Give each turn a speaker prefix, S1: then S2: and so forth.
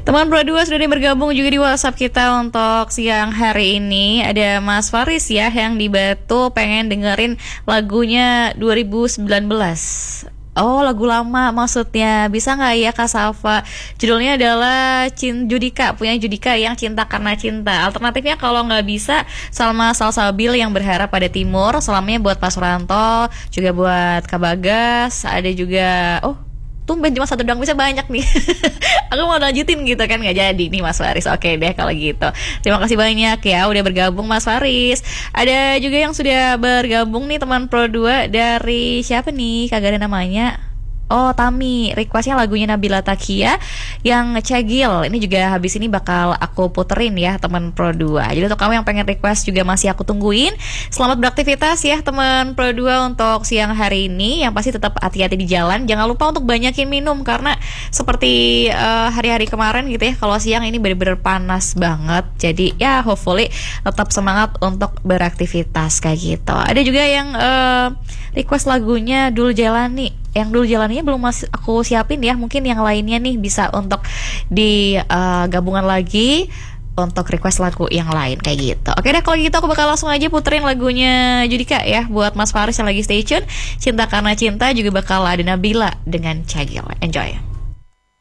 S1: Teman berdua sudah bergabung juga di WhatsApp kita untuk siang hari ini. Ada Mas Faris ya yang di Batu pengen dengerin lagunya 2019. Oh, lagu lama maksudnya. Bisa nggak ya Kak Safa? Judulnya adalah Judika, punya Judika yang Cinta Karena Cinta. Alternatifnya kalau nggak bisa, Salma Salsabil yang Berharap Pada Timur. Salamnya buat Pak Suranto, juga buat Kak Bagas. Ada juga, tumben cuma satu doang, bisa banyak nih. Aku mau lanjutin gitu kan, nggak jadi nih Mas Faris. Oke deh kalau gitu. Terima kasih banyak ya udah bergabung Mas Faris. Ada juga yang sudah bergabung nih teman Pro 2 dari siapa nih? Kagak ada namanya. Oh, Tami, requestnya lagunya Nabila Takia yang Cegil. Ini juga habis ini bakal aku puterin ya teman Pro 2. Jadi untuk kamu yang pengen request juga masih aku tungguin. Selamat beraktivitas ya teman Pro 2 untuk siang hari ini. Yang pasti tetap hati-hati di jalan. Jangan lupa untuk banyakin minum karena seperti hari-hari kemarin gitu ya. Kalau siang ini benar-benar panas banget. Jadi ya hopefully tetap semangat untuk beraktivitas kayak gitu. Ada juga yang request lagunya Dul Jalani. Yang Dul Jalaninya belum aku siapin ya. Mungkin yang lainnya nih bisa untuk di gabungan lagi untuk request lagu yang lain kayak gitu. Oke deh kalau gitu aku bakal langsung aja puterin lagunya Judika ya buat Mas Faris yang lagi stay tune. Cinta Karena Cinta juga bakal ada Nabila dengan Cagil. Enjoy.